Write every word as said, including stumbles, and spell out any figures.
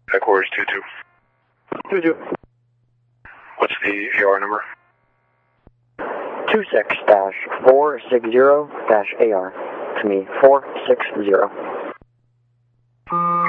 Headquarters two two. two two. What's the A R number? two six dash four six zero dash A R. To me, four six zero.